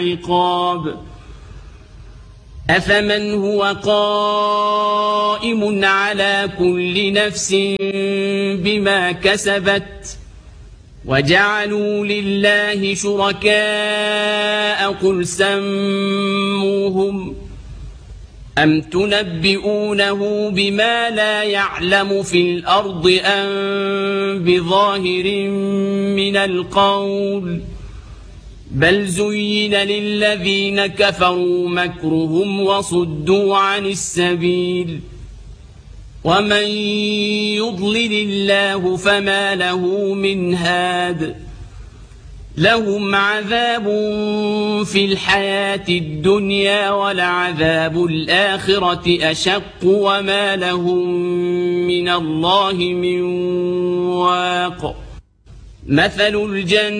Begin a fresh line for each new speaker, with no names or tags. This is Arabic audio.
عقاب أفمن هو قائم على كل نفس بما كسبت وجعلوا لله شركاء قل سموهم أم تنبئونه بما لا يعلم في الأرض أم بظاهر من القول بل زين للذين كفروا مكرهم وصدوا عن السبيل ومن يضلل الله فما له من هاد لهم عذاب في الحياة الدنيا ولعذاب الآخرة أشق وما لهم من الله من واق مثل الجنة